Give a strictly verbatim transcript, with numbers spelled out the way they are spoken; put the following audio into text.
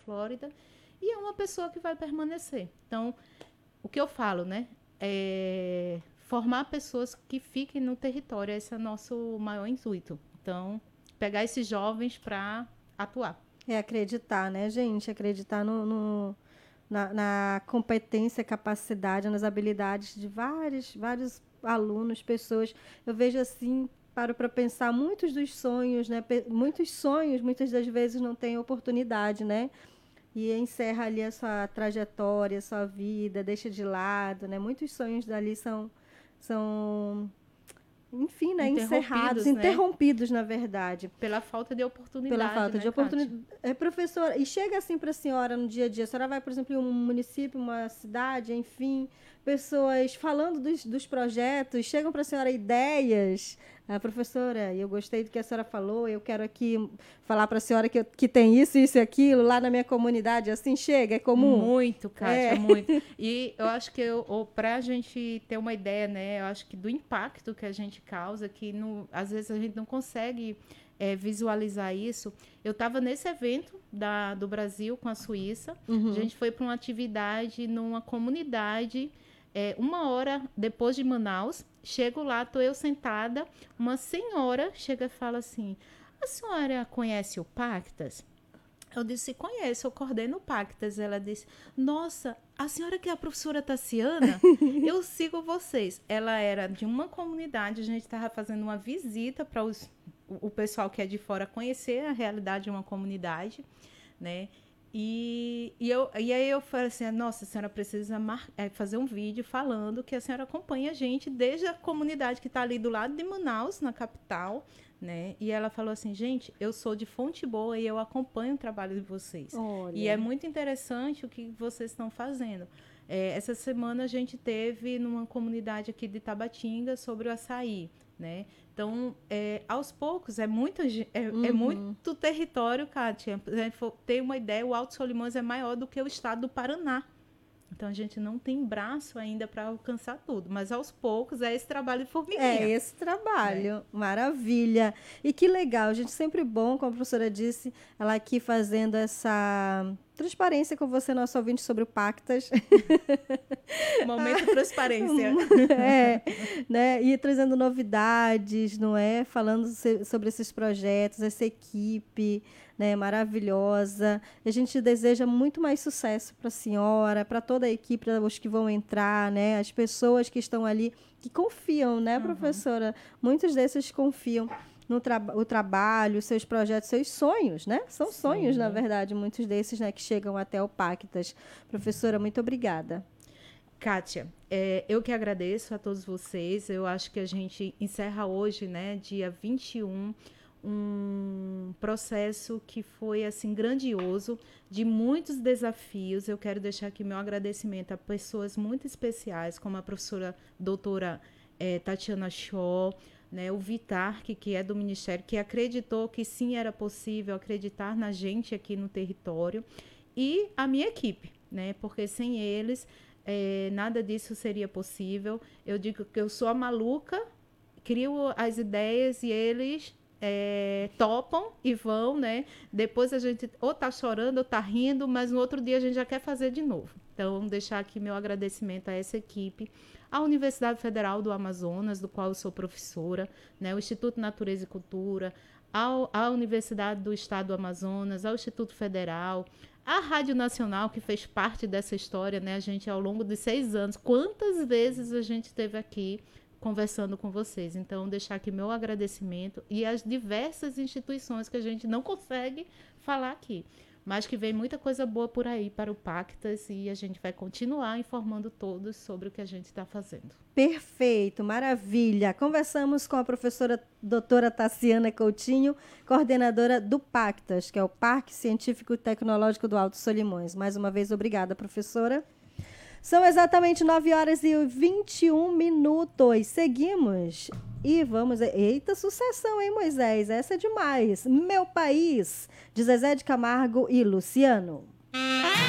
Flórida, e é uma pessoa que vai permanecer. Então, o que eu falo, né? É formar pessoas que fiquem no território, esse é o nosso maior intuito. Então, pegar esses jovens para atuar. É acreditar, né, gente? Acreditar no, no, na, na competência, capacidade, nas habilidades de vários, vários alunos, pessoas. Eu vejo assim, paro para pensar, muitos dos sonhos, né? Muitos sonhos, muitas das vezes não têm oportunidade, né? E encerra ali a sua trajetória, a sua vida, deixa de lado, né? Muitos sonhos dali são, são enfim, né? Encerrados, Interrompidos, né? interrompidos, na verdade. Pela falta de oportunidade, Pela falta né, de oportunidade. É, professora, e chega assim para a senhora no dia a dia, a senhora vai, por exemplo, em um município, uma cidade, enfim, pessoas falando dos, dos projetos, chegam para a senhora ideias. Ah, professora, eu gostei do que a senhora falou, eu quero aqui falar para a senhora que, eu, que tem isso, isso e aquilo lá na minha comunidade, assim chega, é comum? Muito, Kátia, É. muito. E eu acho que para a gente ter uma ideia, né, eu acho que do impacto que a gente causa, que no, às vezes a gente não consegue é, visualizar isso. Eu estava nesse evento da, do Brasil com a Suíça, Uhum. A gente foi para uma atividade numa comunidade, é, uma hora depois de Manaus. Chego lá, estou eu sentada, uma senhora chega e fala assim: a senhora conhece o Pactas? Eu disse: conheço, eu coordeno o Pactas. Ela disse: nossa, a senhora que é a professora Tassiana? Eu sigo vocês. Ela era de uma comunidade, a gente estava fazendo uma visita para os o pessoal que é de fora conhecer a realidade de uma comunidade, né? E, e, eu, e aí eu falei assim: nossa, a senhora precisa mar, é, fazer um vídeo falando que a senhora acompanha a gente desde a comunidade que está ali do lado de Manaus, na capital, né? E ela falou assim: gente, eu sou de Fonte Boa e eu acompanho o trabalho de vocês. Olha. E é muito interessante o que vocês estão fazendo. É, essa semana a gente teve numa comunidade aqui de Tabatinga sobre o açaí, né? Então, é, aos poucos, é, muita, é, Uhum. é muito território, Kátia. Se a gente for ter uma ideia, o Alto Solimões é maior do que o estado do Paraná. Então, a gente não tem braço ainda para alcançar tudo. Mas, aos poucos, é esse trabalho de formiguinha. É esse trabalho. É. Maravilha. E que legal. Gente, sempre bom, como a professora disse, ela aqui fazendo essa transparência com você, nosso ouvinte, sobre o Pactas. Momento transparência. É, né? E trazendo novidades, não é? Falando sobre esses projetos, essa equipe, né, maravilhosa. A gente deseja muito mais sucesso para a senhora, para toda a equipe, para os que vão entrar, né? As pessoas que estão ali, que confiam, né, professora? Uhum. Muitos desses confiam no tra o trabalho, seus projetos, seus sonhos, né? São Sim. sonhos, na verdade, muitos desses, né, que chegam até o Pactas. Professora, muito obrigada. Kátia, é, eu que agradeço a todos vocês. Eu acho que a gente encerra hoje, né, dia vinte e um, um processo que foi assim grandioso, de muitos desafios. Eu quero deixar aqui meu agradecimento a pessoas muito especiais, como a professora doutora é, Tatiana Shaw, né, o Vitarc, que é do Ministério, que acreditou que sim era possível acreditar na gente aqui no território, e a minha equipe, né, porque sem eles é, nada disso seria possível. Eu digo que eu sou a maluca, crio as ideias e eles é, topam e vão, né? Depois a gente ou tá chorando ou tá rindo, mas no outro dia a gente já quer fazer de novo. Então, vamos deixar aqui meu agradecimento a essa equipe, à Universidade Federal do Amazonas, do qual eu sou professora, né? O Instituto Natureza e Cultura, ao, à Universidade do Estado do Amazonas, ao Instituto Federal, a Rádio Nacional, que fez parte dessa história, né? A gente, ao longo de seis anos, quantas vezes a gente esteve aqui conversando com vocês. Então, deixar aqui meu agradecimento e as diversas instituições que a gente não consegue falar aqui, mas que vem muita coisa boa por aí para o Pactas, e a gente vai continuar informando todos sobre o que a gente está fazendo. Perfeito, maravilha. Conversamos com a professora doutora Tassiana Coutinho, coordenadora do Pactas, que é o Parque Científico e Tecnológico do Alto Solimões. Mais uma vez, obrigada, professora. São exatamente nove horas e vinte e um minutos. Seguimos e vamos... Eita, sucessão, hein, Moisés? Essa é demais. Meu País, de Zezé de Camargo e Luciano.